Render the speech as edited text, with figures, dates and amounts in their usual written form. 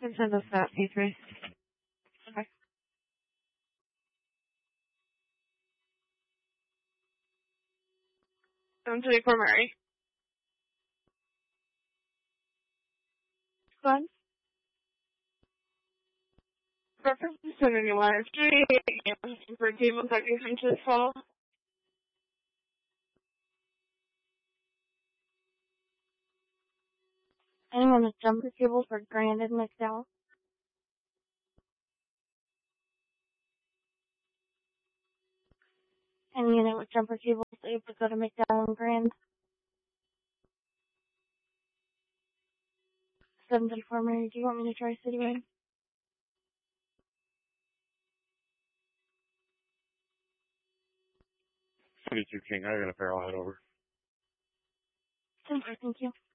can send us that, P3. Okay. 724 Murray. Fun. Reference to Senator Live 3 for cable tucking to fall. Anyone with jumper cable for Grandin McDowell? Any unit with jumper cables able to go to McDowell and Grand? 734 Mary, do you want me to try Citywide? City 2 King, I got a barrel head over. 10-4, thank you.